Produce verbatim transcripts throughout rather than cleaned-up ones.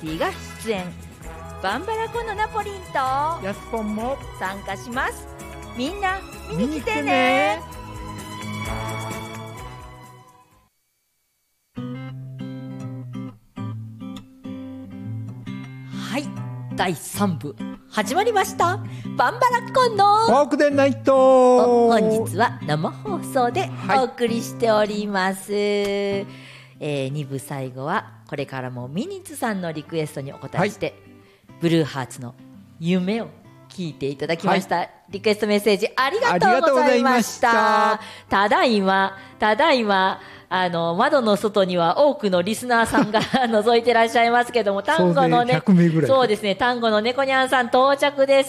ティが出演。バンバラコのナポリンとやすぽんも参加します。みんな見に来て見に来てね。 ね。 はい、だいさんぶ始まりました。バンバラコのトークデンナイト。 本日は生放送でお送りしております、はい。えー、にぶ最後はこれからもミニッツさんのリクエストにお答えして、はい、ブルーハーツの夢を聞いていただきました、はい、リクエストメッセージありがとうございました。ただいまただいまあの窓の外には多くのリスナーさんが覗いてらっしゃいますけども、単語のね、そうですね、単語の猫にゃんさん到着です。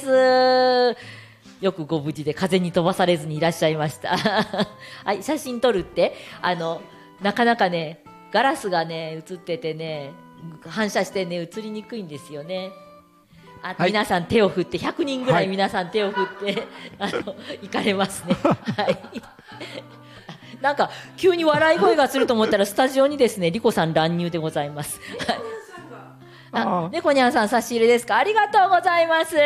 よくご無事で風に飛ばされずにいらっしゃいましたはい、写真撮るってあのなかなかねガラスがね映っててね反射してね映りにくいんですよね。あ、はい、皆さん手を振ってひゃくにんぐらい皆さん手を振って、はい、あの行かれますねはいなんか急に笑い声がすると思ったらスタジオにですねリコさん乱入でございますあ、猫にゃんさん差し入れですか。ありがとうございます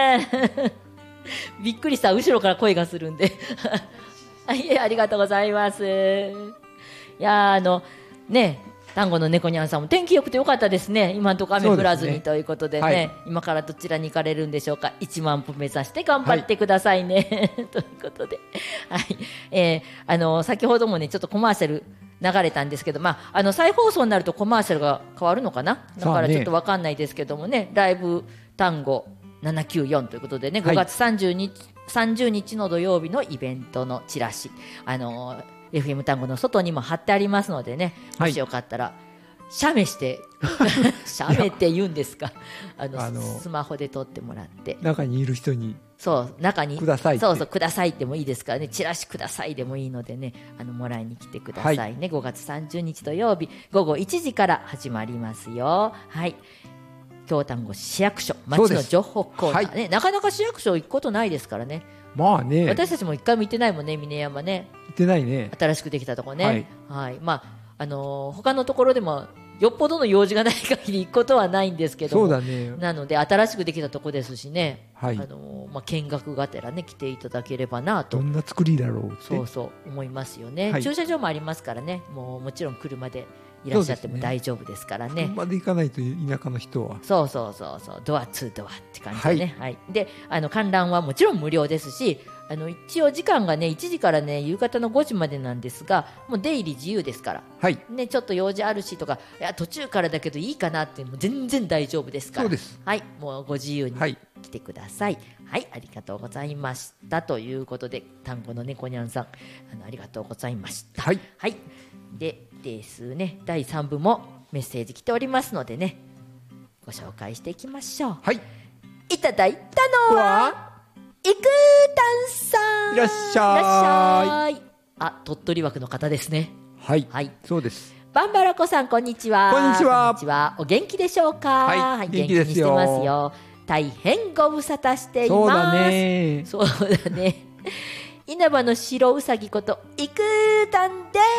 びっくりした、後ろから声がするんでいえ、ありがとうございます。いやあのね単語の猫にゃんさんも天気良くてよかったですね。今のところ雨降らずに、ね、ということでね、はい、今からどちらに行かれるんでしょうか。いちまんぽ目指して頑張ってくださいね、はい、ということで、はい、えー、あの先ほどもねちょっとコマーシャル流れたんですけど、まあ、あの再放送になるとコマーシャルが変わるのかな、だからちょっと分かんないですけどもね、ライブ単語ななきゅうよんということでね、ごがつさんじゅうにちの土曜日のイベントのチラシ、あのーエフエム 単語の外にも貼ってありますのでね、もしよかったら写メして写メって言うんですか、あのあのスマホで撮ってもらって中にいる人にそう中にくださいって、 そうそうくださいでもいいですからね、チラシくださいでもいいのでね、あのもらいに来てくださいね、はい、ごがつさんじゅうにち土曜日ごごいちじから始まりますよ。はい、京丹後市役所町の情報コーナー、ね、はい、なかなか市役所行くことないですからね。 まあね、 私たちも一回も行ってないもんね、峰山ね。 行ってないね。 新しくできたとこね。はい。はい、まああのー、他のところでもよっぽどの用事がない限り行くことはないんですけども、 そうだね。 なので新しくできたとこですしね。 はい。 あのー、まあ見学がてらね来ていただければなと。 どんな作りだろうって。 そうそう思いますよね。はい、駐車場もありますからね。もうもちろん車でいらっしゃっても大丈夫ですからね。 車で行かないと田舎の人は。 そうそうそうそう、ドアツードアって感じでね。はい。はい、で、あの観覧はもちろん無料ですし。あの一応時間がねいちじからね夕方のごじまでなんですが、もう出入り自由ですから、 はいね、ちょっと用事あるしとか、いや途中からだけどいいかなってもう全然大丈夫ですから、 そうです、 はい、もうご自由に来てください。はい、はい、ありがとうございましたということで、単語の猫にゃんさん、あのありがとうございました。はい、はい、でですね、だいさんぶもメッセージ来ておりますのでね、ご紹介していきましょう。 はい、 いただいたのはイクータンさん、 いらっしゃい。 いあ、鳥取枠の方ですね。 はい、はい、そうです。 バンバラコさん、こんにちは。 こんにちは。 こんにちは。お元気でしょうか。 はい、はい、 元気にしてますよ。大変ご無沙汰しています。 そうだね。 そうだね。稲葉の白うさぎことイクータンです。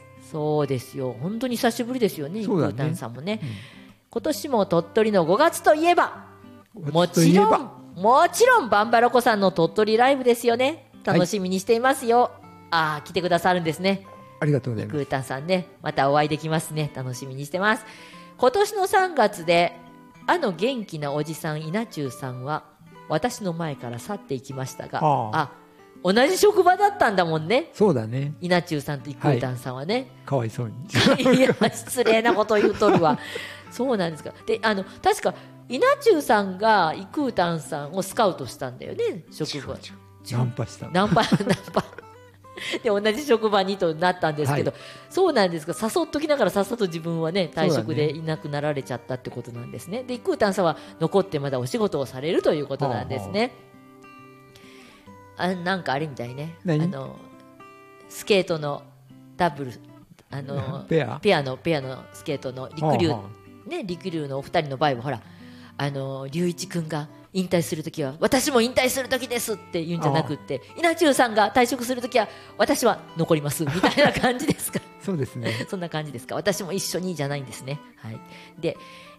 そうですよ。本当に久しぶりですよね。イクータンさんもね。うん、今年も鳥取のごがつといえば、もちろん。もちろんバンバラコさんの鳥取ライブですよね。楽しみにしていますよ。はい、ああ来てくださるんですね。 ありがとうございます。 イクータンさんね、またお会いできますね。楽しみにしてます。今年のさんがつであの元気なおじさん稲中さんは私の前から去っていきましたが、ああ同じ職場だったんだもんね。 そうだね。 稲中さんとイクータンさんはね、はい、 かわいそうにいや失礼なこと言うとるわそうなんですか。であの確か稲中さんがイクータンさんをスカウトしたんだよね、職場。 ナンパした。 ナンパ、ナンパ。で、同じ職場にとなったんですけど、はい、そうなんですが、誘っときながらさっさと自分はね、退職でいなくなられちゃったってことなんですね。で、イクータンさんは残ってまだお仕事をされるということなんですね。はあはあ、あなんかあれみたいね。あの、スケートのダブル、あの、 ペアペアの、ペアのスケートの陸流、はあはあ、ね、陸流のお二人の場合は、ほら、あの龍一君が引退するときは私も引退するときですって言うんじゃなくって、稲中さんが退職するときは私は残りますみたいな感じですか。 そうですね。 そんな感じですか。私も一緒にじゃないんですね。はい。で